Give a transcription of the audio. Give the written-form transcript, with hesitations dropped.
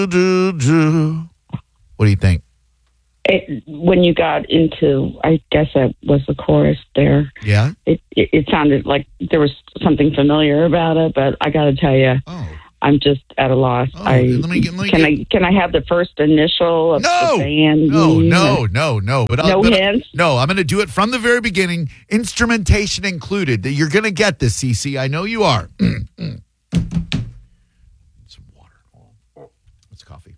What do you think? When you got into, I guess that was the chorus there. Yeah? It sounded like there was something familiar about it, but I got to tell you, I'm just at a loss. Can I have the first initial of the band? No. No hints? No, I'm going to do it from the very beginning, instrumentation included. You're going to get this, CC. I know you are. Some water. That's coffee.